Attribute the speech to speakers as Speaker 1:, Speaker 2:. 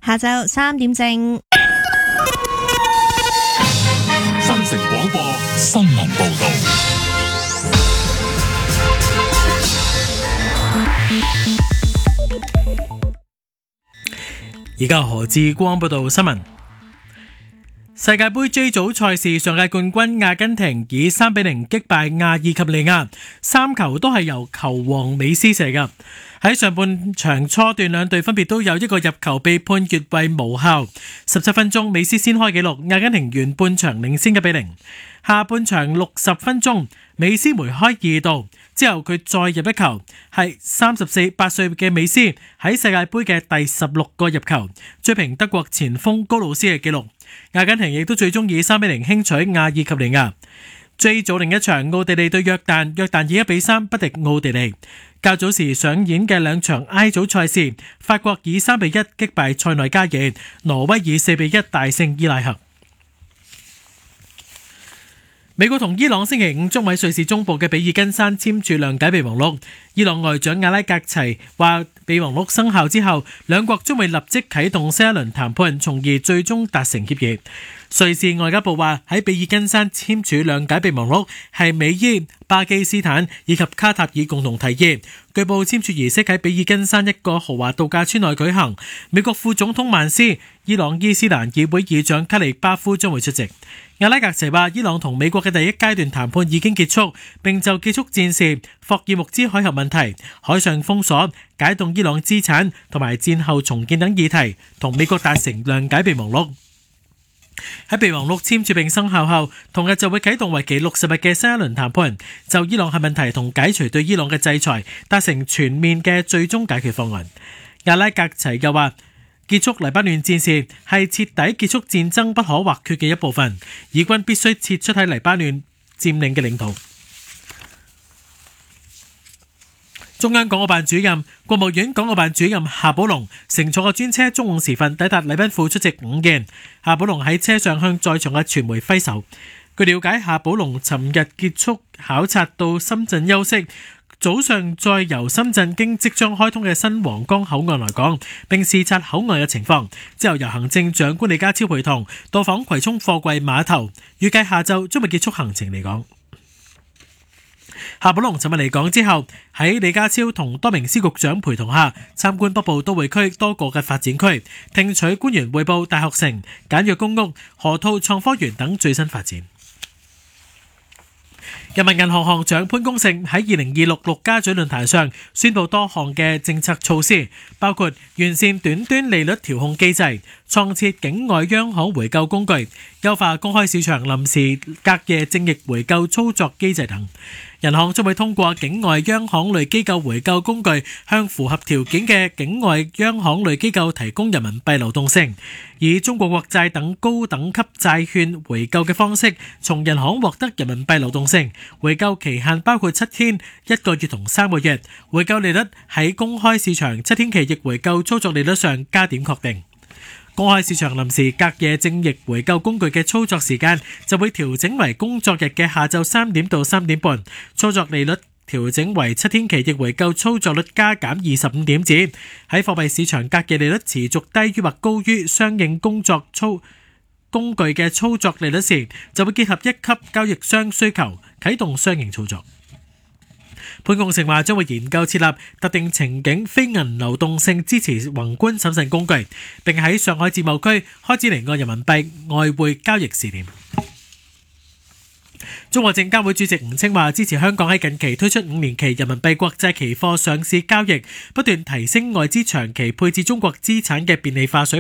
Speaker 1: 下晝3點正。
Speaker 2: 新城廣播新聞報道。
Speaker 3: 而家何志光報道新聞。世界盃 J 組賽事，上屆冠軍阿根廷以3-0擊敗阿爾及利亞，3球都係由球王美斯射嘅。喺上半場初段，兩隊分別都有一個入球被判越位無效。17分鐘，美斯先開紀錄，阿根廷完半場領先1-0。下半場60分鐘，美斯梅開2度，之後佢再入一球，係34歲嘅美斯喺世界盃嘅第16個入球，追平德國前鋒高魯斯嘅紀錄。阿根廷亦都最終以3-0輕取阿爾及利亞。J 組另一場奧地利對約旦，約旦以1-3不敵奧地利。較早時上演嘅兩場 I 組賽事，法國以3-1擊敗塞內加爾，挪威以4-1大勝伊拉克。美國同伊朗星期五將喺瑞士中部嘅比爾根山簽署諒解備忘錄。伊朗外長阿拉格齊話，備忘錄生效之後，兩國將會立即啟動新一輪談判，從而最終達成協議。瑞士外交部話，喺比爾根山簽署諒解備忘錄係美伊、巴基斯坦以及卡塔爾共同提議。據報簽署儀式喺比爾根山一個豪華度假村內舉行。美國副總統曼斯、伊朗伊斯蘭議會議長卡利巴夫將會出席。阿拉格齊話，伊朗同美國嘅第一階段談判已經結束，並就結束戰事、霍爾木茲海峽問題、海上封鎖、解凍伊朗資產同埋戰後重建等議題，同美國達成諒解備忘錄。喺備忘錄簽署並生效後，同日就會啟動為期60日嘅新一輪談判，就伊朗核問題同解除對伊朗嘅制裁，達成全面嘅最終解決方案。阿拉格齊又話，結束黎巴嫩戰事係徹底結束戰爭不可或缺嘅一部分，以軍必須撤出喺黎巴嫩佔領嘅領土。中央港澳辦主任、國務院港澳辦主任夏寶龍乘坐嘅專車中午時分抵達禮賓府出席午宴。夏寶龍喺車上向在場嘅傳媒揮手。據了解，夏寶龍尋日結束考察到深圳休息，早上再由深圳經即將開通嘅新皇崗口岸來港，並視察口岸嘅情況。之後由行政長官李家超陪同到訪葵涌貨櫃碼頭，預計下晝將會結束行程離港。夏寶龍尋日離港之後，喺李家超同多名司局長陪同下，參觀北部都會區多個嘅發展區，聽取官員匯報大學城、簡約公屋、河套創科園等最新發展。人民銀行行長潘功勝喺2026陸家嘴論壇上宣布多項嘅政策措施，包括完善短端利率調控機制、創設境外央行回購工具、優化公開市場臨時隔夜正逆回購操作機制等。人行將會通過境外央行類機構回購工具，向符合條件嘅境外央行類機構提供人民幣流動性，以中國國債等高等級債券回購嘅方式，從人行獲得人民幣流動性。回購期限包括7天、1個月同3個月。回購利率喺公開市場7天期逆回購操作利率上加點確定。公開市場臨時隔夜正逆回購工具嘅操作時間就會調整為工作日嘅下晝3點到3點半，操作利率調整為7天期逆回購操作率加減25點子。喺貨幣市場隔夜利率持續低於或高於相應工具嘅操作利率時，就會結合一級交易商需求啟動相應操作。潘功勝話將會研究設立特定情景非銀流動性支持宏觀審慎工具，並喺上海自貿區開展離岸人民幣外匯交易試點。中國證監會主席吳清話支持香港喺近期推出5年期人民幣國債期貨上市交易，不斷提升外資長期配置中國資產嘅便利化水